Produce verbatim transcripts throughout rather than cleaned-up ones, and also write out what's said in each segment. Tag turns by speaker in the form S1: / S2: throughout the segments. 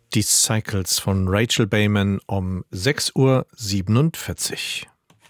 S1: Die Cycles von Rachel Bayman um sechs Uhr siebenundvierzig.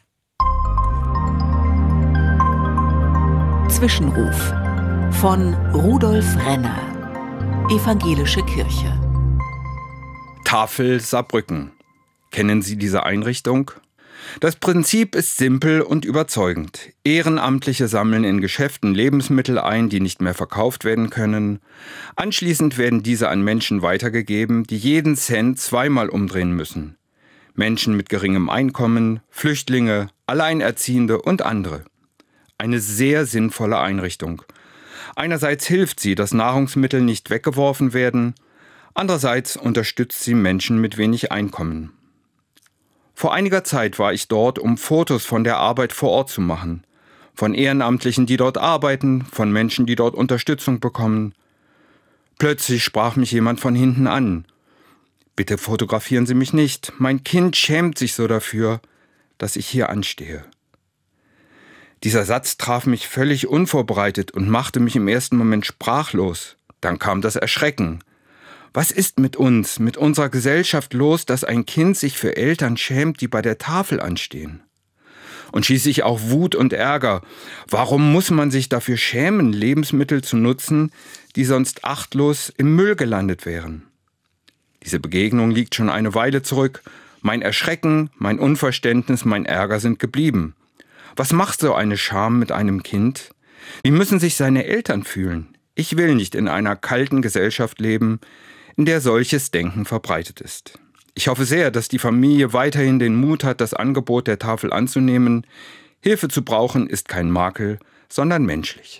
S2: Zwischenruf von Rudolf Renner, Evangelische Kirche.
S3: Tafel Saarbrücken. Kennen Sie diese Einrichtung? Das Prinzip ist simpel und überzeugend. Ehrenamtliche sammeln in Geschäften Lebensmittel ein, die nicht mehr verkauft werden können. Anschließend werden diese an Menschen weitergegeben, die jeden Cent zweimal umdrehen müssen. Menschen mit geringem Einkommen, Flüchtlinge, Alleinerziehende und andere. Eine sehr sinnvolle Einrichtung. Einerseits hilft sie, dass Nahrungsmittel nicht weggeworfen werden. Andererseits unterstützt sie Menschen mit wenig Einkommen. Vor einiger Zeit war ich dort, um Fotos von der Arbeit vor Ort zu machen. Von Ehrenamtlichen, die dort arbeiten, von Menschen, die dort Unterstützung bekommen. Plötzlich sprach mich jemand von hinten an. Bitte fotografieren Sie mich nicht. Mein Kind schämt sich so dafür, dass ich hier anstehe. Dieser Satz traf mich völlig unvorbereitet und machte mich im ersten Moment sprachlos. Dann kam das Erschrecken. Was ist mit uns, mit unserer Gesellschaft los, dass ein Kind sich für Eltern schämt, die bei der Tafel anstehen? Und schließlich auch Wut und Ärger. Warum muss man sich dafür schämen, Lebensmittel zu nutzen, die sonst achtlos im Müll gelandet wären? Diese Begegnung liegt schon eine Weile zurück. Mein Erschrecken, mein Unverständnis, mein Ärger sind geblieben. Was macht so eine Scham mit einem Kind? Wie müssen sich seine Eltern fühlen? Ich will nicht in einer kalten Gesellschaft leben, in der solches Denken verbreitet ist. Ich hoffe sehr, dass die Familie weiterhin den Mut hat, das Angebot der Tafel anzunehmen. Hilfe zu brauchen ist kein Makel, sondern menschlich.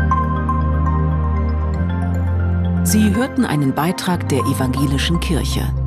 S2: Sie hörten einen Beitrag der Evangelischen Kirche.